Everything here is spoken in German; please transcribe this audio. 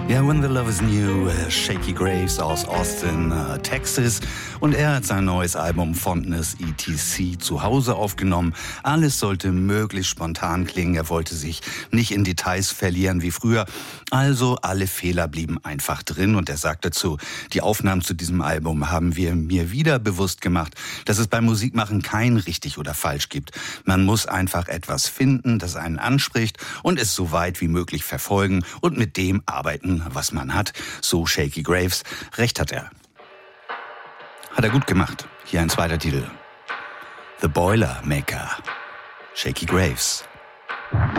Ja, When the Love is New, Shaky Graves aus Austin, Texas. Und er hat sein neues Album Fondness ETC zu Hause aufgenommen. Alles sollte möglichst spontan klingen. Er wollte sich nicht in Details verlieren wie früher. Also alle Fehler blieben einfach drin. Und er sagt dazu, die Aufnahmen zu diesem Album haben wir mir wieder bewusst gemacht, dass es beim Musikmachen kein richtig oder falsch gibt. Man muss einfach etwas finden, das einen anspricht und es so weit wie möglich verfolgen und mit dem arbeiten, was man hat. So Shaky Graves. Recht hat er. Hat er gut gemacht. Hier ein zweiter Titel. The Boiler Maker. Shaky Graves.